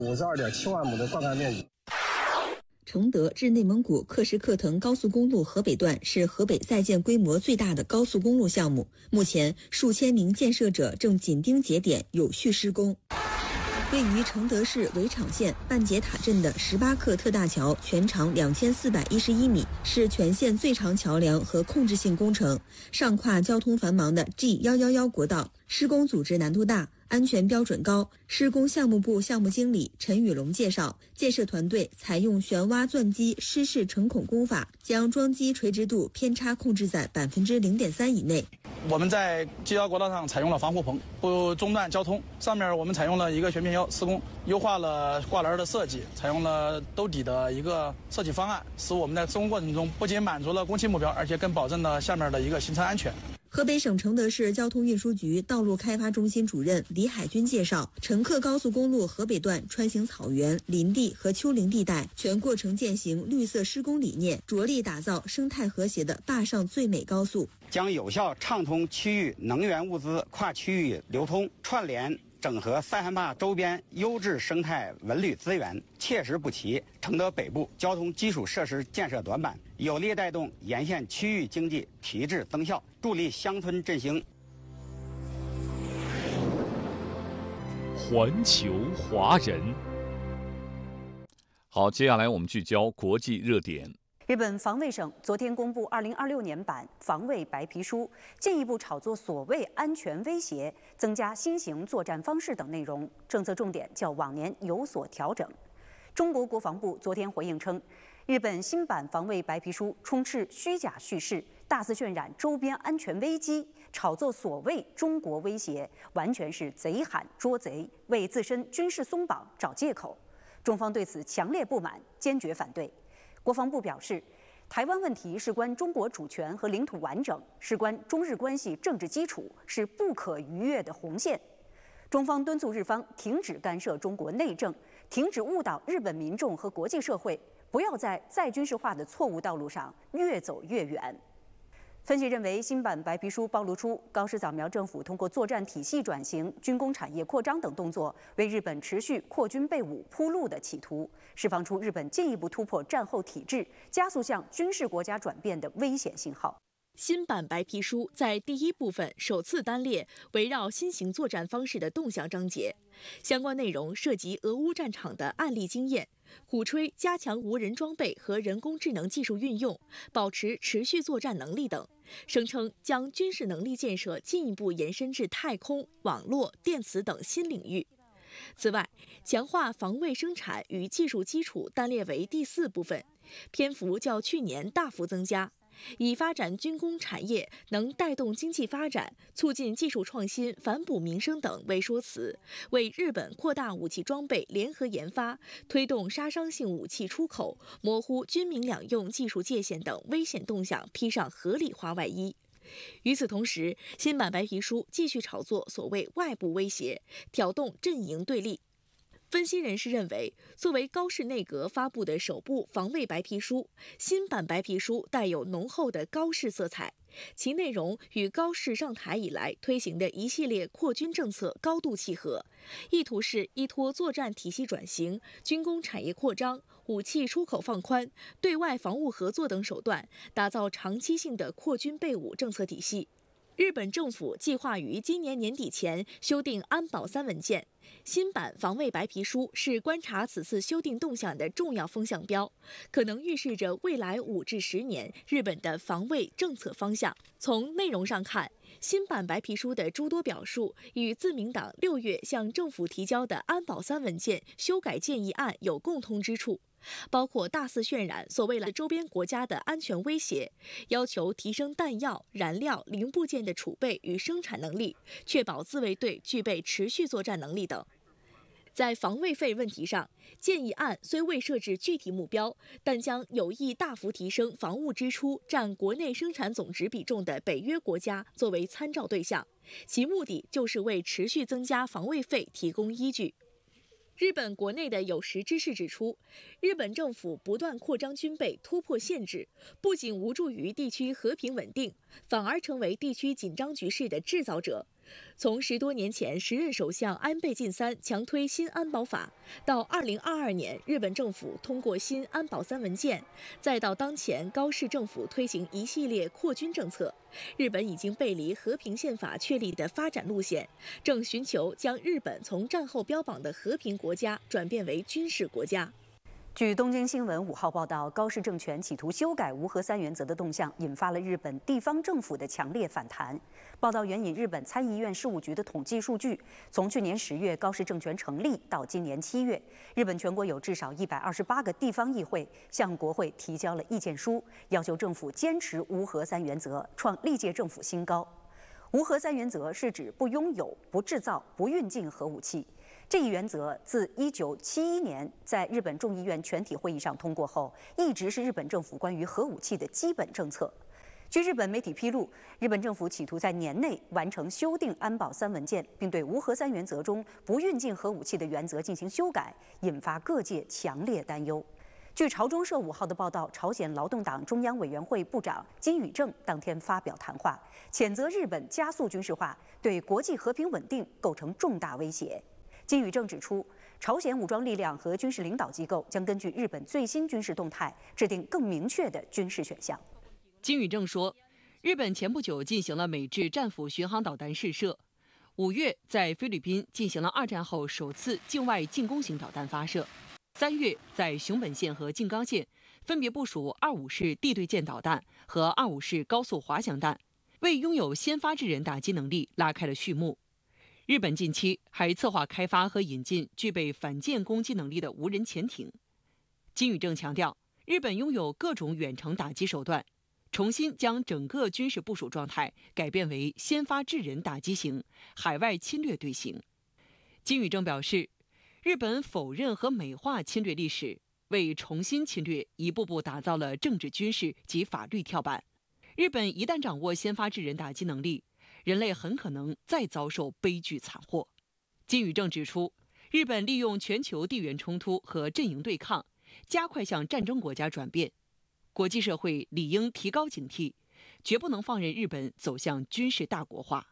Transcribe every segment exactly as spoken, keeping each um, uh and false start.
五十二点七万亩的灌溉面积。 承德至内蒙古克什克腾高速公路河北段是河北在建规模最大的高速公路项目，目前数千名建设者正紧盯节点有序施工。位于承德市围场县半截塔镇的十八克特大桥，全长两千四百一十一米，是全县最长桥梁和控制性工程，上跨交通繁忙的 G 一一一国道，施工组织难度大，安全标准高。施工项目部项目经理陈宇龙介绍，建设团队采用旋挖钻机湿式成孔工法，将桩基垂直度偏差控制在百分之零点三以内。 我们在 G 一国道上采用了防护棚，不中断交通。上面我们采用了一个悬片腰施工，优化了挂篮的设计，采用了兜底的一个设计方案，使我们在施工过程中不仅满足了工期目标，而且更保证了下面的一个行车安全。 河北省承德市交通运输局道路开发中心主任李海军介绍，承克高速公路河北段穿行草原、林地和丘陵地带，全过程践行绿色施工理念，着力打造生态和谐的坝上最美高速， 将有效畅通区域能源物资跨区域流通，串联整合塞罕坝周边优质生态文旅资源，切实补齐承德北部交通基础设施建设短板，有力带动沿线区域经济提质增效，助力乡村振兴。 环球华人，好，接下来我们聚焦国际热点。 日本防卫省昨天公布二零二六年版防卫白皮书，进一步炒作所谓安全威胁、增加新型作战方式等内容，政策重点较往年有所调整。中国国防部昨天回应称，日本新版防卫白皮书充斥虚假叙事，大肆渲染周边安全危机，炒作所谓中国威胁，完全是贼喊捉贼，为自身军事松绑找借口。中方对此强烈不满，坚决反对。国防部表示，台湾问题事关中国主权和领土完整，事关中日关系政治基础，是不可逾越的红线。中方敦促日方停止干涉中国内政，停止误导日本民众和国际社会，不要在再军事化的错误道路上越走越远。分析认为，新版白皮书暴露出高市早苗政府通过作战体系转型、军工产业扩张等动作，为日本持续扩军备武铺路的企图，释放出日本进一步突破战后体制、加速向军事国家转变的危险信号。 新版白皮书在第一部分首次单列围绕新型作战方式的动向章节，相关内容涉及俄乌战场的案例经验，鼓吹加强无人装备和人工智能技术运用，保持持续作战能力等，声称将军事能力建设进一步延伸至太空、网络、电磁等新领域。此外，强化防卫生产与技术基础单列为第四部分，篇幅较去年大幅增加，以发展军工产业能带动经济发展、促进技术创新、反哺民生等为说辞，为日本扩大武器装备联合研发、推动杀伤性武器出口、模糊军民两用技术界限等危险动向披上合理化外衣。与此同时，新版白皮书继续炒作所谓外部威胁，挑动阵营对立。分析人士认为，作为高市内阁发布的首部防卫白皮书，新版白皮书带有浓厚的高市色彩，其内容与高市上台以来推行的一系列扩军政策高度契合，意图是依托作战体系转型、军工产业扩张、武器出口放宽、对外防务合作等手段，打造长期性的扩军备武政策体系。日本政府计划于今年年底前修订安保三文件，新版防卫白皮书是观察此次修订动向的重要风向标，可能预示着未来五至十年日本的防卫政策方向。从内容上看，新版白皮书的诸多表述与自民党六月向政府提交的安保三文件修改建议案有共通之处。包括大肆渲染所谓的周边国家的安全威胁，要求提升弹药、燃料、零部件的储备与生产能力，确保自卫队具备持续作战能力等。在防卫费问题上，建议案虽未设置具体目标，但将有意大幅提升防务支出占国内生产总值比重的北约国家作为参照对象，其目的就是为持续增加防卫费提供依据。日本国内的有识之士指出，日本政府不断扩张军备，突破限制，不仅无助于地区和平稳定，反而成为地区紧张局势的制造者。 从十多年前时任首相安倍晋三强推新安保法，到二零二二年日本政府通过新安保三文件，再到当前高市政府推行一系列扩军政策，日本已经背离和平宪法确立的发展路线，正寻求将日本从战后标榜的和平国家转变为军事国家。 据东京新闻五号报道，高市政权企图修改无核三原则的动向，引发了日本地方政府的强烈反弹。报道援引日本参议院事务局的统计数据，从去年十月高市政权成立到今年七月，日本全国有至少一百二十八个地方议会向国会提交了意见书，要求政府坚持无核三原则，创历届政府新高。无核三原则是指不拥有、不制造、不运进核武器。这一原则自一九七一年在日本众议院全体会议上通过后，一直是日本政府关于核武器的基本政策。据日本媒体披露，日本政府企图在年内完成修订安保三文件，并对无核三原则中不运进核武器的原则进行修改，引发各界强烈担忧。据朝中社五号的报道，朝鲜劳动党中央委员会部长金宇正当天发表谈话，谴责日本加速军事化，对国际和平稳定构成重大威胁。金宇正指出，朝鲜武装力量和军事领导机构将根据日本最新军事动态，制定更明确的军事选项。 金宇正说，日本前不久进行了美制战斧巡航导弹试射，五月在菲律宾进行了二战后首次境外进攻型导弹发射，三月在熊本县和静冈县分别部署二五式地对舰导弹和二五式高速滑翔弹，为拥有先发制人打击能力拉开了序幕。日本近期还策划开发和引进具备反舰攻击能力的无人潜艇。金宇正强调，日本拥有各种远程打击手段，重新将整个军事部署状态改变为先发制人打击型、海外侵略队形。金宇正表示，日本否认和美化侵略历史，为重新侵略一步步打造了政治、军事及法律跳板。日本一旦掌握先发制人打击能力，人类很可能再遭受悲剧惨祸。金宇正指出，日本利用全球地缘冲突和阵营对抗，加快向战争国家转变。国际社会理应提高警惕，绝不能放任日本走向军事大国化。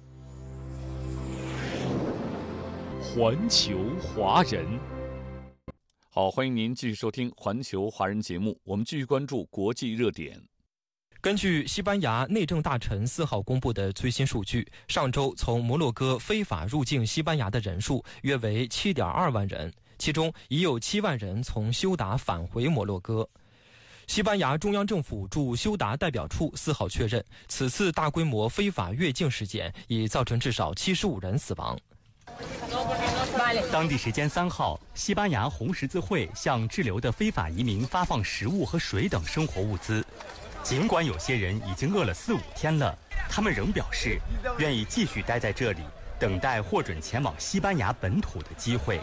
环球华人，好，欢迎您继续收听环球华人节目，我们继续关注国际热点。 根据西班牙内政大臣四号公布的最新数据，上周从摩洛哥非法入境西班牙的人数约为 七点二万人，其中已有七万人从休达返回摩洛哥。西班牙中央政府驻休达代表处四号确认，此次大规模非法越境事件已造成至少七十五人死亡。 当地时间三号，西班牙红十字会向滞留的非法移民发放食物和水等生活物资。尽管有些人已经饿了四五天了，他们仍表示愿意继续待在这里，等待获准前往西班牙本土的机会。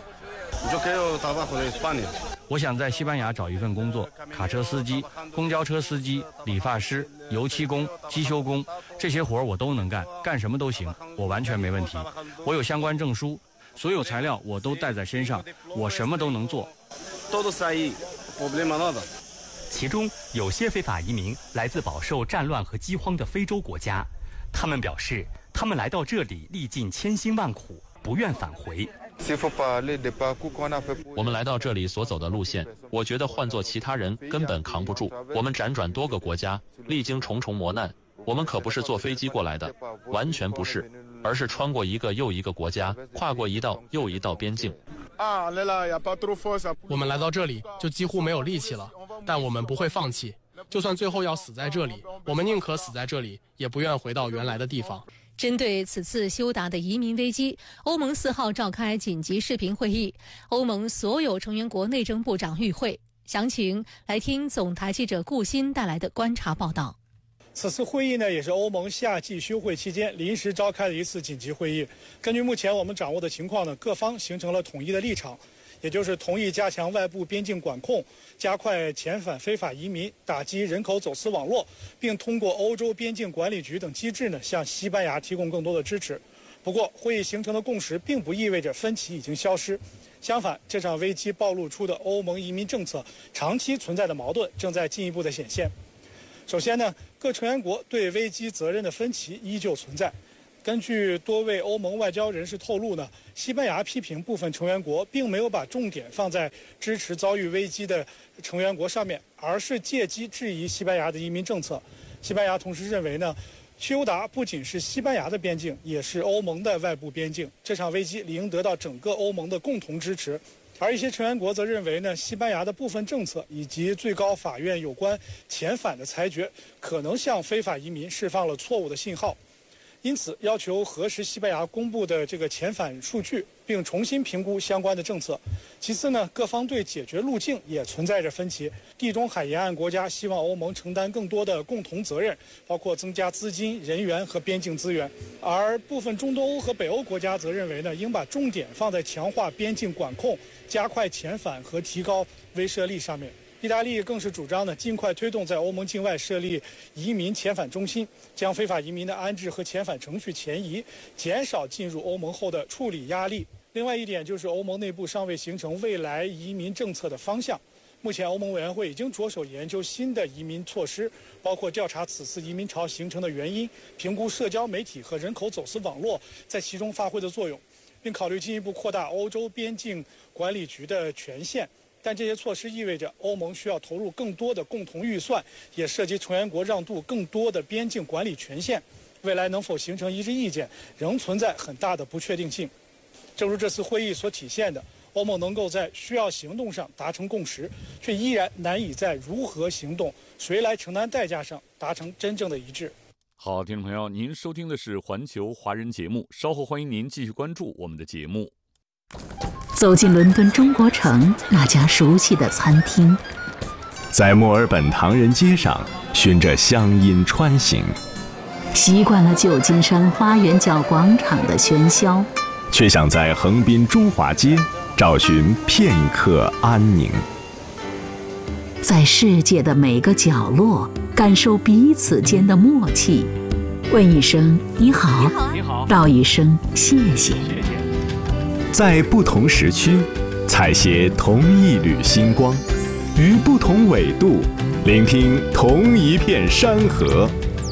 我想在西班牙找一份工作，卡车司机、公交车司机、理发师、油漆工、机修工，这些活我都能干，干什么都行，我完全没问题。我有相关证书，所有材料我都带在身上，我什么都能做。 其中有些非法移民来自饱受战乱和饥荒的非洲国家，他们表示，他们来到这里历尽千辛万苦，不愿返回。 我们来到这里所走的路线，我觉得换做其他人根本扛不住。我们辗转多个国家，历经重重磨难。我们可不是坐飞机过来的，完全不是，而是穿过一个又一个国家，跨过一道又一道边境。 我们来到这里就几乎没有力气了，但我们不会放弃，就算最后要死在这里，我们宁可死在这里，也不愿回到原来的地方。 针对此次休达的移民危机，欧盟四号召开紧急视频会议，欧盟所有成员国内政部长与会。详情来听总台记者顾鑫带来的观察报道。 此次会议呢，也是欧盟夏季休会期间临时召开的一次紧急会议。根据目前我们掌握的情况呢，各方形成了统一的立场，也就是同意加强外部边境管控，加快遣返非法移民，打击人口走私网络，并通过欧洲边境管理局等机制呢，向西班牙提供更多的支持。不过，会议形成的共识并不意味着分歧已经消失，相反，这场危机暴露出的欧盟移民政策长期存在的矛盾正在进一步的显现。首先呢，各成员国对危机责任的分歧依旧存在。 根据多位欧盟外交人士透露呢，西班牙批评部分成员国并没有把重点放在支持遭遇危机的成员国上面，而是借机质疑西班牙的移民政策。西班牙同时认为呢，休达不仅是西班牙的边境，也是欧盟的外部边境。这场危机理应得到整个欧盟的共同支持。而一些成员国则认为呢，西班牙的部分政策以及最高法院有关遣返的裁决，可能向非法移民释放了错误的信号。因此，要求核实西班牙公布的这个遣返数据，并重新评估相关的政策。其次呢，各方对解决路径也存在着分歧。地中海沿岸国家希望欧盟承担更多的共同责任，包括增加资金、人员和边境资源；而部分中东欧和北欧国家则认为呢，应把重点放在强化边境管控、加快遣返和提高威慑力上面。意大利更是主张呢，尽快推动在欧盟境外设立移民遣返中心，将非法移民的安置和遣返程序前移，减少进入欧盟后的处理压力。另外一点就是，欧盟内部尚未形成未来移民政策的方向。目前，欧盟委员会已经着手研究新的移民措施，包括调查此次移民潮形成的原因，评估社交媒体和人口走私网络在其中发挥的作用，并考虑进一步扩大欧洲边境管理局的权限。但这些措施意味着欧盟需要投入更多的共同预算，也涉及成员国让渡更多的边境管理权限。未来能否形成一致意见，仍存在很大的不确定性。正如这次会议所体现的，欧盟能够在需要行动上达成共识，却依然难以在如何行动、谁来承担代价上达成真正的一致。 好，听众朋友，您收听的是环球华人节目，稍后欢迎您继续关注我们的节目。 走进伦敦中国城那家熟悉的餐厅， 在墨尔本唐人街上循着乡音穿行， 习惯了旧金山花园角广场的喧嚣， 却想在横滨中华街找寻片刻安宁。 在世界的每个角落感受彼此间的默契，问一声你好， 你好， 道一声谢谢。 在不同时区采撷同一缕星光，于不同纬度聆听同一片山河。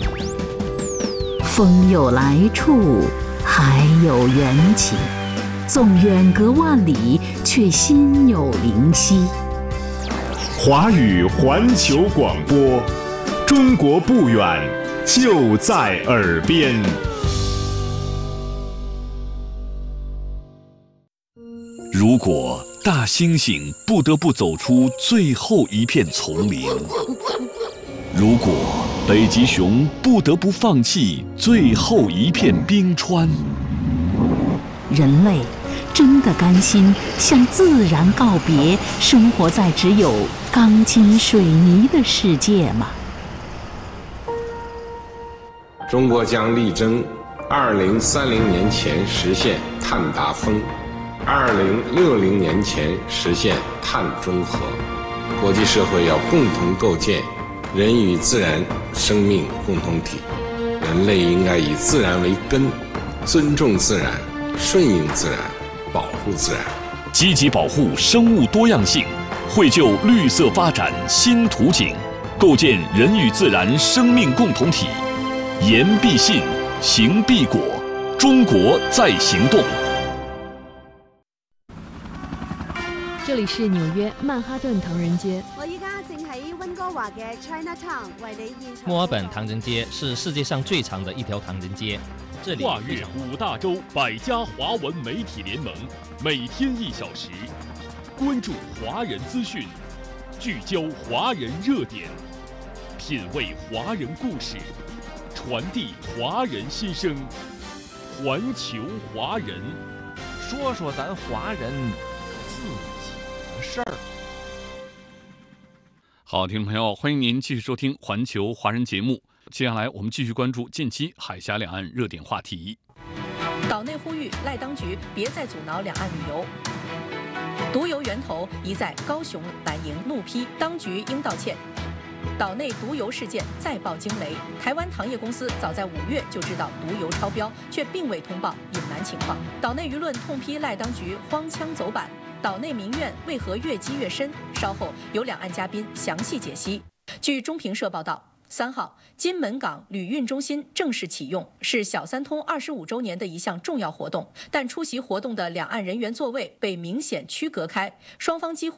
风有来处，海有缘起，纵远隔万里，却心有灵犀。 华语环球广播，中国不远，就在耳边。 如果大猩猩不得不走出最后一片丛林，如果北极熊不得不放弃最后一片冰川， 人类真的甘心向自然告别，生活在只有钢筋水泥的世界吗？ 中国将力争二零三零年前实现碳达峰，二零六零年前实现碳中和。国际社会要共同构建人与自然生命共同体，人类应该以自然为根，尊重自然，顺应自然，保护自然， 积极保护生物多样性，绘就绿色发展新图景，构建人与自然生命共同体。言必信，行必果，中国在行动。 这里是纽约曼哈顿唐人街。 我依家正喺温哥華嘅 Chinatown 為你現場。 墨爾本唐人街是世界上最長的一條唐人街，這裡跨越五大洲百家華文媒體聯盟，每天一小時，關注華人資訊，聚焦華人熱點，品味華人故事，傳遞華人心聲，環球華人， 說說咱華人自己的事兒。 好，听众朋友，欢迎您继续收听环球华人节目。接下来我们继续关注近期海峡两岸热点话题。 岛内呼吁赖当局别再阻挠两岸旅游。毒油源头疑在高雄蓝营，怒批当局应道歉。岛内毒油事件再爆惊雷，台湾糖业公司早在五月就知道毒油超标，却并未通报隐瞒情况。岛内舆论痛批赖当局荒腔走板，岛内民怨为何越积越深？稍后有两岸嘉宾详细解析。据中评社报道， 三号，金门港旅运中心正式启用，是小三通二十五周年的一项重要活动。但出席活动的两岸人员座位被明显区隔开，双方几乎